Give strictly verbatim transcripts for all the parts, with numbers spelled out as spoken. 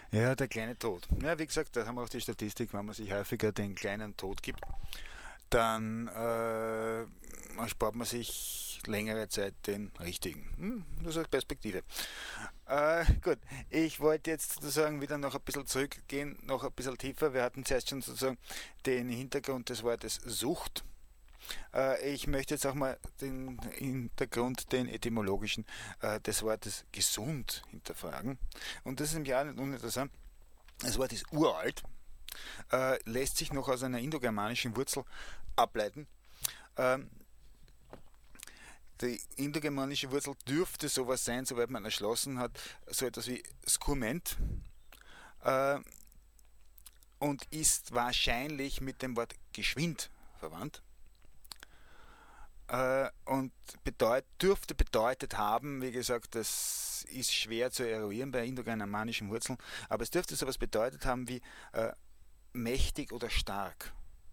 Ja, der kleine Tod. Ja, wie gesagt, da haben wir auch die Statistik, wenn man sich häufiger den kleinen Tod gibt, dann äh, spart man sich längere Zeit den richtigen. Hm, das ist Perspektive. Äh, gut, ich wollte jetzt sozusagen wieder noch ein bisschen zurückgehen, noch ein bisschen tiefer. Wir hatten zuerst schon sozusagen den Hintergrund des Wortes Sucht. Äh, ich möchte jetzt auch mal den Hintergrund, den etymologischen äh, des Wortes gesund hinterfragen. Und das ist im Jahr nicht uninteressant. Das Wort ist uralt, äh, lässt sich noch aus einer indogermanischen Wurzel ableiten. Ähm, die indogermanische Wurzel dürfte sowas sein, soweit man erschlossen hat, so etwas wie skurment, äh, und ist wahrscheinlich mit dem Wort geschwind verwandt. Äh, und bedeut, dürfte bedeutet haben, wie gesagt, das ist schwer zu eruieren bei indogermanischen Wurzeln, aber es dürfte sowas bedeutet haben wie äh, mächtig oder stark.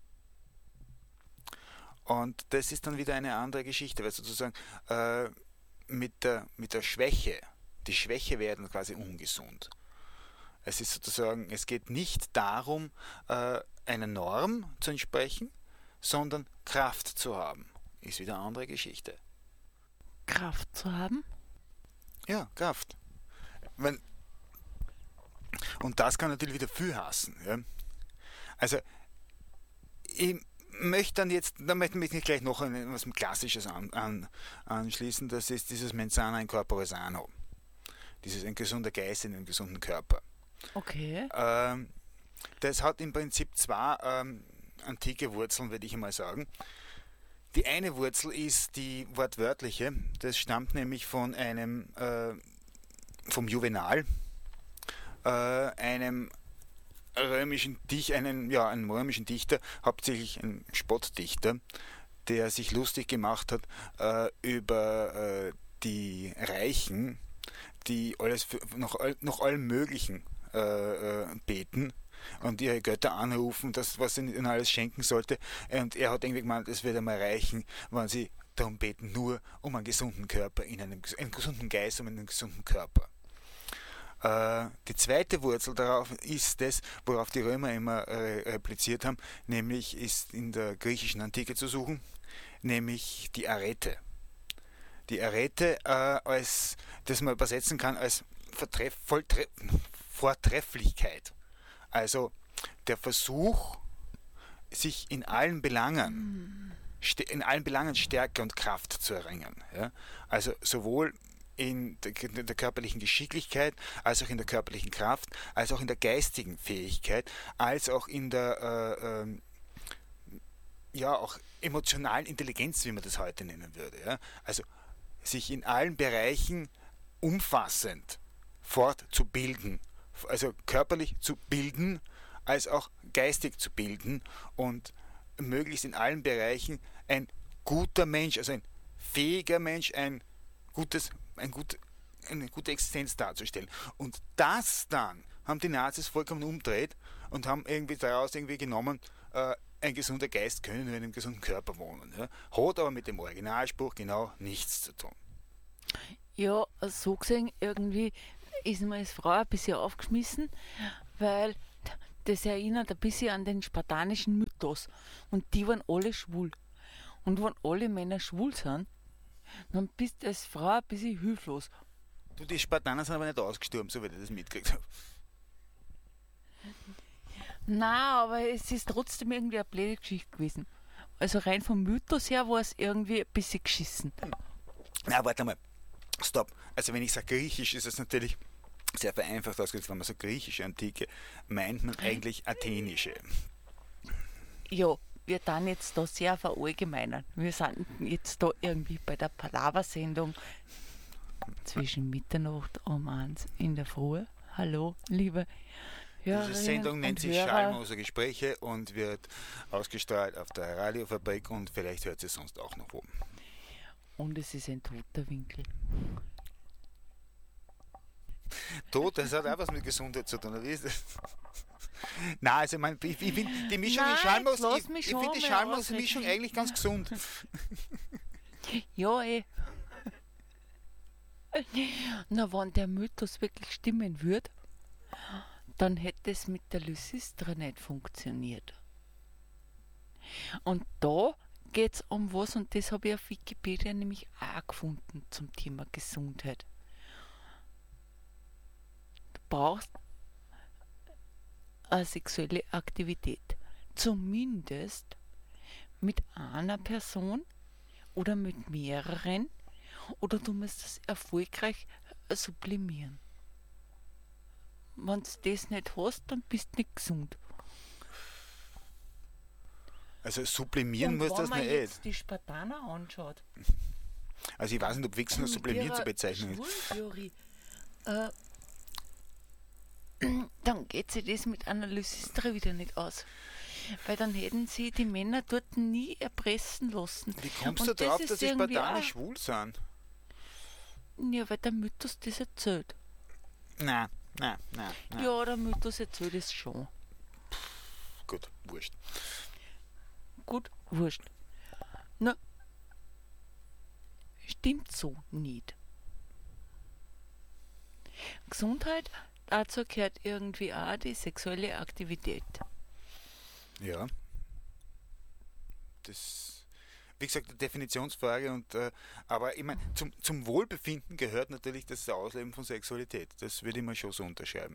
Und das ist dann wieder eine andere Geschichte, weil sozusagen äh, mit, der, mit der Schwäche, die Schwäche wäre dann quasi ungesund. Es ist sozusagen, es geht nicht darum, äh, einer Norm zu entsprechen, sondern Kraft zu haben. Ist wieder eine andere Geschichte. Kraft zu haben? Ja, Kraft. Wenn, und das kann natürlich wieder viel hassen. Ja? Also, ich möchte dann jetzt, da möchte ich mich gleich noch etwas Klassisches an, an, anschließen, das ist dieses Mensana in corpore sano. Dieses ein gesunder Geist in einem gesunden Körper. Okay. Ähm, das hat im Prinzip zwei ähm, antike Wurzeln, würde ich einmal sagen. Die eine Wurzel ist die wortwörtliche, das stammt nämlich von einem, äh, vom Juvenal, äh, einem römischen Dichter, einen, ja, einem römischen Dichter, hauptsächlich ein Spottdichter, der sich lustig gemacht hat äh, über äh, die Reichen, die alles für, nach, nach allem Möglichen äh, äh, beten und ihre Götter anrufen, das, was sie ihnen alles schenken sollte. Und er hat irgendwie gemeint, es wird einmal reichen, wenn sie darum beten, nur um einen gesunden Körper, in einem, einen gesunden Geist, um einen gesunden Körper. Äh, die zweite Wurzel darauf ist das, worauf die Römer immer äh, repliziert haben, nämlich ist in der griechischen Antike zu suchen, nämlich die Arete. Die Arete, äh, als, das man übersetzen kann als Vertreff, Volltre- Vortrefflichkeit. Also der Versuch, sich in allen Belangen, in allen Belangen Stärke und Kraft zu erringen. Ja? Also sowohl in der, in der körperlichen Geschicklichkeit, als auch in der körperlichen Kraft, als auch in der geistigen Fähigkeit, als auch in der äh, äh, ja auch emotionalen Intelligenz, wie man das heute nennen würde. Ja? Also sich in allen Bereichen umfassend fortzubilden, also körperlich zu bilden, als auch geistig zu bilden und möglichst in allen Bereichen ein guter Mensch, also ein fähiger Mensch, ein gutes, ein gut, eine gute Existenz darzustellen. Und das dann haben die Nazis vollkommen umgedreht und haben irgendwie daraus irgendwie genommen, äh, ein gesunder Geist könne nur in einem gesunden Körper wohnen. Ja. Hat aber mit dem Originalspruch genau nichts zu tun. Ja, so gesehen, irgendwie ist mir als Frau ein bisschen aufgeschmissen, weil das erinnert ein bisschen an den spartanischen Mythos. Und die waren alle schwul. Und wenn alle Männer schwul sind, dann bist du als Frau ein bisschen hilflos. Du, die Spartaner sind aber nicht ausgestorben, so wie ich das mitgekriegt habe. Nein, aber es ist trotzdem irgendwie eine blöde Geschichte gewesen. Also rein vom Mythos her war es irgendwie ein bisschen geschissen. Na, warte mal. Stopp. Also wenn ich sage griechisch, ist es natürlich sehr vereinfacht ausgedrückt. Wenn man sagt griechische Antike, meint man eigentlich athenische. Ja, wir dann jetzt da sehr verallgemeinern. Wir sind jetzt da irgendwie bei der Palaver-Sendung zwischen Mitternacht um eins in der Früh. Hallo, liebe Hörerinnen Diese Sendung nennt sich Hörer. Schallmoser Gespräche und wird ausgestrahlt auf der Radiofabrik und vielleicht hört sie sonst auch noch wo. Und es ist ein toter Winkel. Tod, das hat auch was mit Gesundheit zu tun, oder wie ist das? Nein, also ich, mein, ich, ich finde die Mischung Nein, in Schalmos, jetzt lass ich, mich ich schon finde die mal Schalmos-Mischung ausreden. eigentlich ganz gesund. Ja, eh. Na, wenn der Mythos wirklich stimmen würde, dann hätte es mit der Lysistra nicht funktioniert. Und da geht es um was, und das habe ich auf Wikipedia nämlich auch gefunden zum Thema Gesundheit. Du brauchst eine sexuelle Aktivität. Zumindest mit einer Person oder mit mehreren, oder du musst das erfolgreich sublimieren. Wenn du das nicht hast, dann bist du nicht gesund. Also sublimieren Und muss wenn das man nicht. jetzt die Spartaner anschaut, Also ich weiß nicht, ob Wichsen als mit sublimieren ihrer zu bezeichnen ist. Schwulentheorie, äh, dann geht sich das mit einer Lysistra wieder nicht aus. Weil dann hätten sie die Männer dort nie erpressen lassen. Wie kommst Und du das drauf, ist dass die irgendwie Spartaner auch- schwul sind? Ja, weil der Mythos das erzählt. Nein, nein, nein, nein. Ja, der Mythos erzählt es schon. Gut, wurscht. Gut, wurscht. Na, stimmt so nicht. Gesundheit, dazu gehört irgendwie auch die sexuelle Aktivität. Ja. Das, wie gesagt, eine Definitionsfrage. Und, äh, aber ich meine, zum, zum Wohlbefinden gehört natürlich das Ausleben von Sexualität. Das würde ich mal schon so unterschreiben.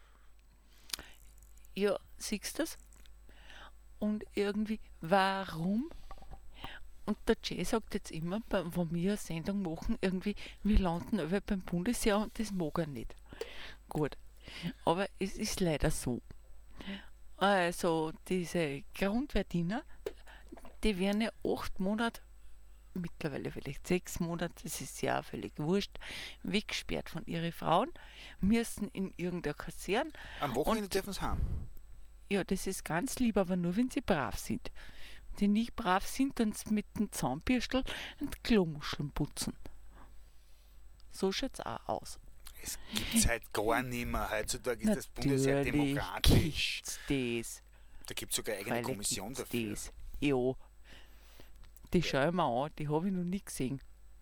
Ja, siehst du das? Und irgendwie, warum? Und der Jay sagt jetzt immer, bei- wenn wir eine Sendung machen, irgendwie, wir landen aber beim Bundesjahr, und das mag er nicht. Gut. Aber es ist leider so. Also, diese Grundverdiener, die werden ja acht Monate, mittlerweile vielleicht sechs Monate, das ist ja auch völlig wurscht, weggesperrt von ihren Frauen, müssen in irgendeiner Kaserne. Am Wochenende Und- dürfen sie heim. Ja, das ist ganz lieb, aber nur, wenn sie brav sind. Wenn sie nicht brav sind, dann mit dem Zahnbürstel und Klomuscheln putzen. So schaut es auch aus. Es gibt es halt gar nicht mehr. Heutzutage ist das Bundesheer Natürlich demokratisch. gibt's das. Da gibt es sogar eine eigene Freilich Kommission gibt's dafür. das. Ja. Die schaue ich mir an, die habe ich noch nie gesehen.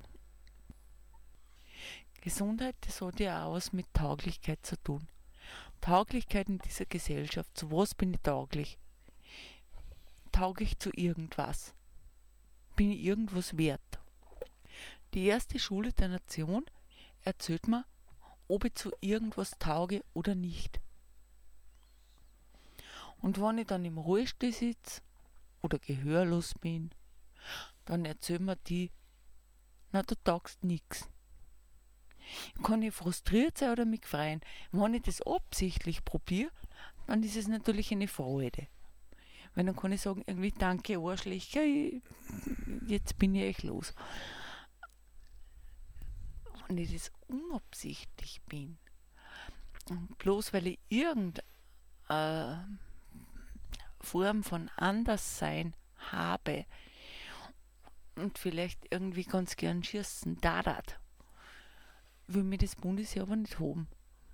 Gesundheit, das hat ja auch was mit Tauglichkeit zu tun. Tauglichkeit in dieser Gesellschaft. Zu was bin ich tauglich? Tauge ich zu irgendwas? Bin ich irgendwas wert? Die erste Schule der Nation erzählt mir, ob ich zu irgendwas tauge oder nicht. Und wenn ich dann im Ruhestuhl sitze oder gehörlos bin, dann erzählen mir die, na, du taugst nix. Kann ich frustriert sein oder mich freuen? Wenn ich das absichtlich probiere, dann ist es natürlich eine Freude. Weil dann kann ich sagen, irgendwie, danke Arschlöcher, ich- jetzt bin ich echt los. Wenn ich das unabsichtlich bin, und bloß weil ich irgendeine Form von Anderssein habe und vielleicht irgendwie ganz gern schießen, dadat, will mir das Bundesheer aber nicht haben.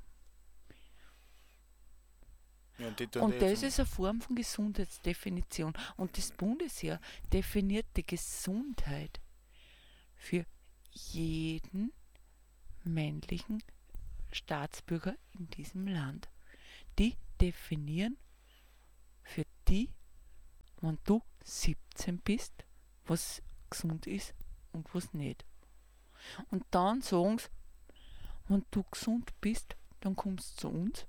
Ja, und die tun Und die das jetzt- ist eine Form von Gesundheitsdefinition. Und das Bundesheer definiert die Gesundheit für jeden männlichen Staatsbürger in diesem Land. Die definieren für die, wenn du siebzehn bist, was gesund ist und was nicht. Und dann sagen sie, wenn du gesund bist, dann kommst du zu uns.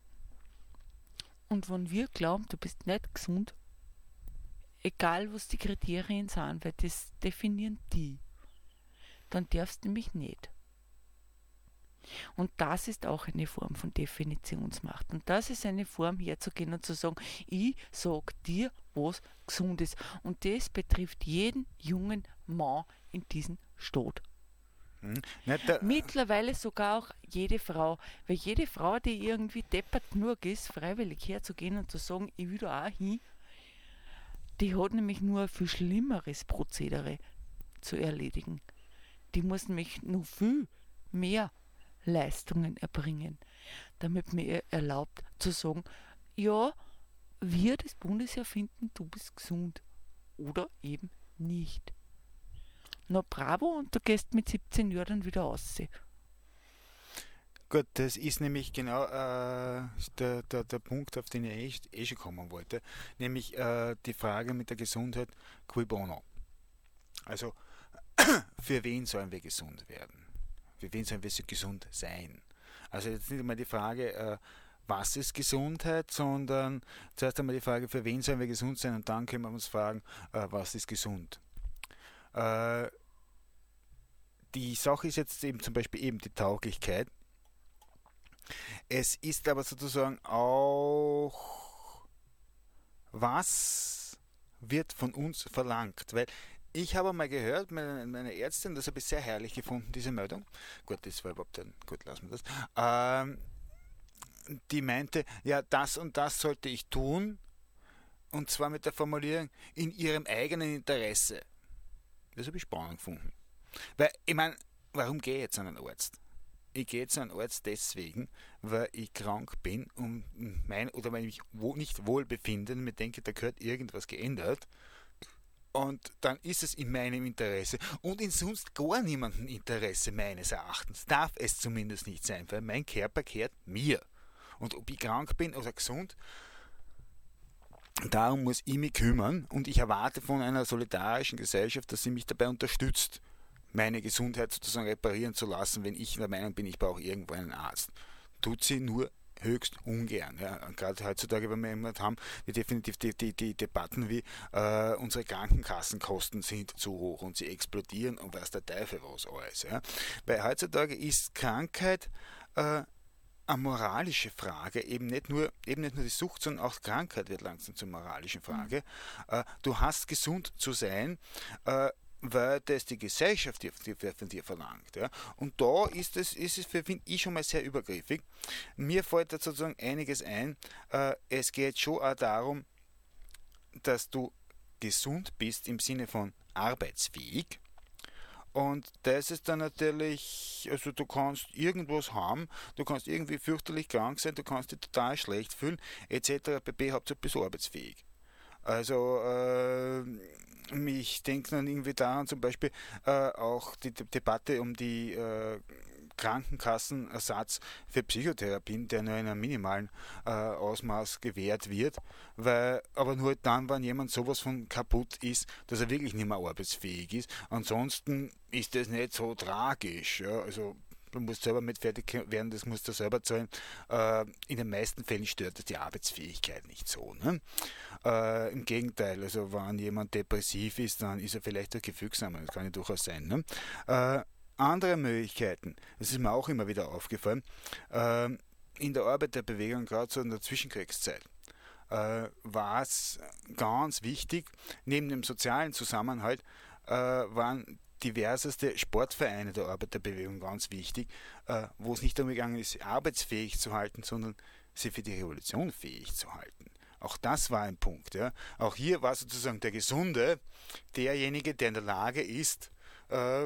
Und wenn wir glauben, du bist nicht gesund, egal was die Kriterien sind, weil das definieren die, dann darfst du nämlich nicht. Und das ist auch eine Form von Definitionsmacht. Und das ist eine Form, herzugehen und zu sagen, ich sag dir, was gesund ist. Und das betrifft jeden jungen Mann in diesem Staat. Hm? Nicht der, Mittlerweile sogar auch jede Frau. Weil jede Frau, die irgendwie deppert genug ist, freiwillig herzugehen und zu sagen, ich will da auch hin, die hat nämlich nur ein viel schlimmeres Prozedere zu erledigen. Die muss nämlich noch viel mehr Leistungen erbringen, damit mir ihr erlaubt zu sagen, ja, wir das Bundesheer finden, du bist gesund. Oder eben nicht. Na bravo, und du gehst mit siebzehn Jahren dann wieder raus. Gut, das ist nämlich genau äh, der, der, der Punkt, auf den ich eh, eh schon kommen wollte, nämlich äh, die Frage mit der Gesundheit, cui bono. Also, für wen sollen wir gesund werden? Für wen sollen wir so gesund sein? Also jetzt nicht einmal die Frage, äh, was ist Gesundheit, sondern zuerst einmal die Frage, für wen sollen wir gesund sein, und dann können wir uns fragen, äh, was ist gesund? Äh, die Sache ist jetzt eben zum Beispiel eben die Tauglichkeit. Es ist aber sozusagen auch, was wird von uns verlangt? Weil ich habe mal gehört, meine, meine Ärztin, das habe ich sehr herrlich gefunden, diese Meldung. Gut, das war überhaupt ein, gut, lassen wir das. Ähm, die meinte, ja, das und das sollte ich tun, und zwar mit der Formulierung, in ihrem eigenen Interesse. Das habe ich spannend gefunden. Weil, ich meine, warum gehe ich jetzt an einen Arzt? Ich gehe zu einem Arzt deswegen, weil ich krank bin und mein, oder wenn ich mich wo, nicht wohl befinde und mir denke, da gehört irgendwas geändert, und dann ist es in meinem Interesse und in sonst gar niemandem Interesse meines Erachtens. Darf es zumindest nicht sein, weil mein Körper gehört mir. Und ob ich krank bin oder gesund, darum muss ich mich kümmern, und ich erwarte von einer solidarischen Gesellschaft, dass sie mich dabei unterstützt, meine Gesundheit sozusagen reparieren zu lassen, wenn ich der Meinung bin, ich brauche irgendwo einen Arzt. Tut sie nur höchst ungern. Ja. Gerade heutzutage, wenn wir immer haben, die definitiv die, die, die Debatten wie äh, unsere Krankenkassenkosten sind zu hoch und sie explodieren und weiß der Teufel was alles. Ja. Weil heutzutage ist Krankheit äh, eine moralische Frage, eben nicht nur, eben nicht nur die Sucht, sondern auch Krankheit wird langsam zur moralischen Frage. Mhm. Äh, du hast gesund zu sein, äh, weil das die Gesellschaft von dir verlangt. Ja. Und da ist es, ist es für, finde ich, schon mal sehr übergriffig. Mir fällt da sozusagen einiges ein. Äh, es geht schon auch darum, dass du gesund bist im Sinne von arbeitsfähig. Und das ist dann natürlich, also du kannst irgendwas haben, du kannst irgendwie fürchterlich krank sein, du kannst dich total schlecht fühlen, et cetera pp. Hauptsache bist du arbeitsfähig. Also äh, ich denke dann irgendwie daran zum Beispiel äh, auch die De- Debatte um die äh, Krankenkassenersatz für Psychotherapien, der nur in einem minimalen äh, Ausmaß gewährt wird, weil, aber nur dann, wenn jemand sowas von kaputt ist, dass er wirklich nicht mehr arbeitsfähig ist. Ansonsten ist das nicht so tragisch. Ja? Also du musst selber mit fertig werden, das musst du selber zahlen. Äh, in den meisten Fällen stört das die Arbeitsfähigkeit nicht so. Ne? Äh, Im Gegenteil, also wenn jemand depressiv ist, dann ist er vielleicht auch gefügsamer, das kann ja durchaus sein. Ne? Äh, andere Möglichkeiten, das ist mir auch immer wieder aufgefallen, äh, in der Arbeiterbewegung, gerade so in der Zwischenkriegszeit, äh, war es ganz wichtig, neben dem sozialen Zusammenhalt, äh, waren diverseste Sportvereine der Arbeiterbewegung ganz wichtig, äh, wo es nicht darum gegangen ist, sie arbeitsfähig zu halten, sondern sie für die Revolution fähig zu halten. Auch das war ein Punkt. Ja. Auch hier war sozusagen der Gesunde derjenige, der in der Lage ist, äh,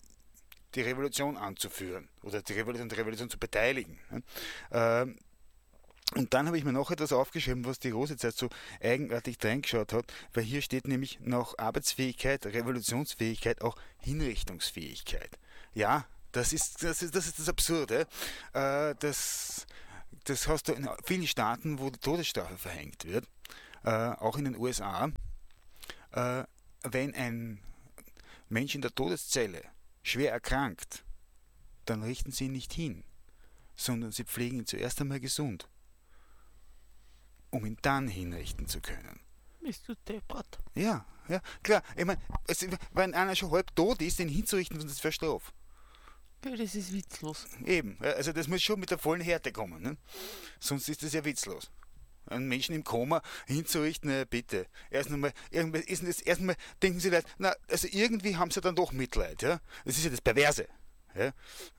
die Revolution anzuführen oder die Revolution, die Revolution zu beteiligen. Ja. Äh, Und dann habe ich mir noch etwas aufgeschrieben, was die Rosezeit so eigenartig reingeschaut hat, weil hier steht nämlich nach Arbeitsfähigkeit, Revolutionsfähigkeit auch Hinrichtungsfähigkeit. Ja, das ist das, ist, das, ist das Absurde. Äh, das, das hast du in vielen Staaten, wo die Todesstrafe verhängt wird, äh, auch in den U S A. Äh, wenn ein Mensch in der Todeszelle schwer erkrankt, dann richten sie ihn nicht hin, sondern sie pflegen ihn zuerst einmal gesund, um ihn dann hinrichten zu können. Bist du deppert? Ja, ja, klar. Ich meine, also, wenn einer schon halb tot ist, den hinzurichten, das wäre Straf. Ja, das ist witzlos. Eben, also das muss schon mit der vollen Härte kommen, ne? Sonst ist das ja witzlos. Einen Menschen im Koma hinzurichten, na bitte. Erst einmal, ist das, erst einmal denken sie Leute, na, also irgendwie haben sie dann doch Mitleid, ja? Das ist ja das Perverse. Ja?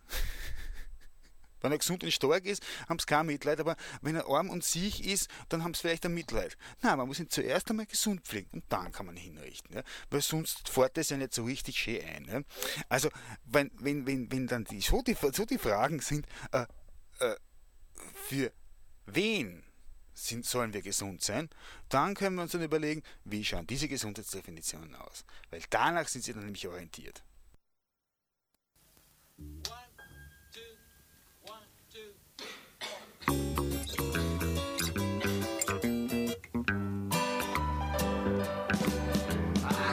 Wenn er gesund und stark ist, haben sie kein Mitleid, aber wenn er arm und siech ist, dann haben sie vielleicht ein Mitleid. Nein, man muss ihn zuerst einmal gesund pflegen und dann kann man ihn hinrichten, ja? Weil sonst fährt das ja nicht so richtig schön ein. Ja? Also, wenn, wenn, wenn, wenn dann die, so, die, so die Fragen sind, äh, äh, für wen sind, sollen wir gesund sein, dann können wir uns dann überlegen, wie schauen diese Gesundheitsdefinitionen aus. Weil danach sind sie dann nämlich orientiert.